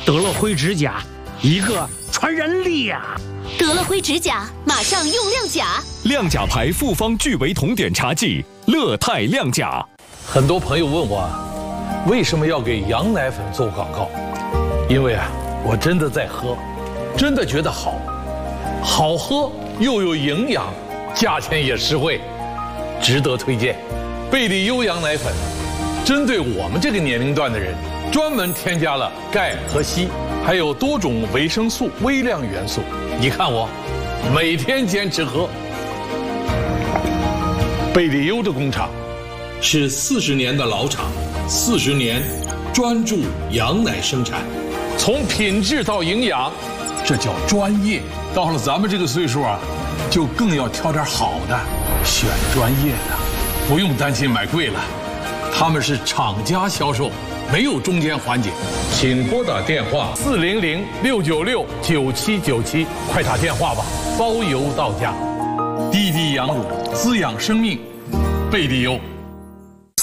得了灰指甲，一个传染俩。 得了灰指甲，马上用亮甲。 亮甲牌复方聚维酮碘茶剂，乐泰亮甲。 很多朋友问我，为什么要给羊奶粉做广告？因为我真的在喝，真的觉得好喝又有营养，价钱也实惠，值得推荐。贝利优羊奶粉针对我们这个年龄段的人，专门添加了钙和硒，还有多种维生素、微量元素。你看我，每天坚持喝。贝利优的工厂是40年的老厂，40年专注羊奶生产，从品质到营养，这叫专业。到了咱们这个岁数就更要挑点好的，选专业的，不用担心买贵了。他们是厂家销售，没有中间环节。请拨打电话400-696-9797，快打电话吧，包邮到家。滴滴羊乳滋养生命，贝利优。